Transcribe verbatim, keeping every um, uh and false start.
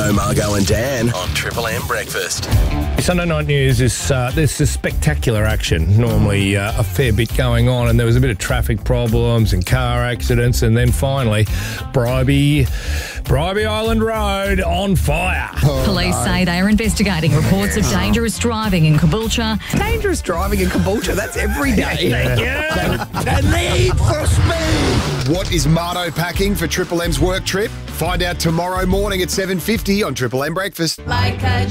Marto, Margo and Dan on Triple M Breakfast. Sunday night news is uh, this is spectacular action. Normally uh, a fair bit going on, and there was a bit of traffic problems and car accidents, and then finally Bribey, Bribey Island Road on fire. Oh, Police no. say they are investigating reports of dangerous driving in Caboolture. Dangerous driving in Caboolture, that's every day. Thank you. The need for speed. What is Marto packing for Triple M's work trip? Find out tomorrow morning at seven fifty on Triple M Breakfast. Like a